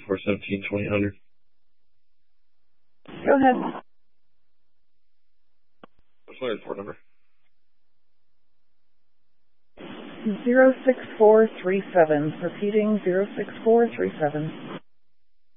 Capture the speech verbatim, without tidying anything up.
four seventeen twenty hundred. Go ahead. What's my report number? Zero six four three seven. Repeating zero six four three seven.